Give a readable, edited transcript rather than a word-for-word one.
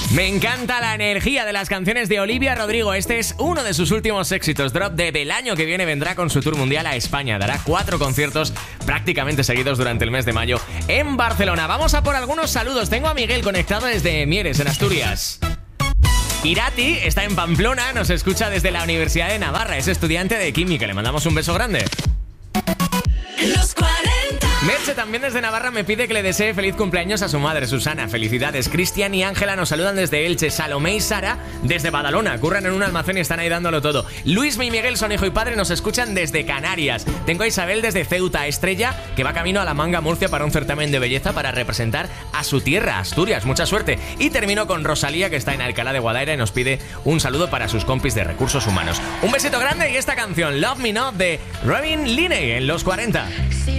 Me encanta la energía de las canciones de Olivia Rodrigo. Este es uno de sus últimos éxitos. Drop Dead. El año que viene vendrá con su tour mundial a España. Dará 4 conciertos prácticamente seguidos durante el mes de mayo en Barcelona. Vamos a por algunos saludos. Tengo a Miguel conectado desde Mieres, en Asturias. Irati está en Pamplona, nos escucha desde la Universidad de Navarra. Es estudiante de química. Le mandamos un beso grande. Los 40. Merche, también desde Navarra, me pide que le desee feliz cumpleaños a su madre, Susana. Felicidades. Cristian y Ángela nos saludan desde Elche. Salomé y Sara desde Badalona. Curran en un almacén y están ahí dándolo todo. Luismi y Miguel son hijo y padre, nos escuchan desde Canarias. Tengo a Isabel desde Ceuta. Estrella, que va camino a La Manga, Murcia, para un certamen de belleza para representar a su tierra, Asturias. Mucha suerte. Y termino con Rosalía, que está en Alcalá de Guadaira y nos pide un saludo para sus compis de Recursos Humanos. Un besito grande y esta canción, Love Me Not, de Robin Linney, en Los 40. Si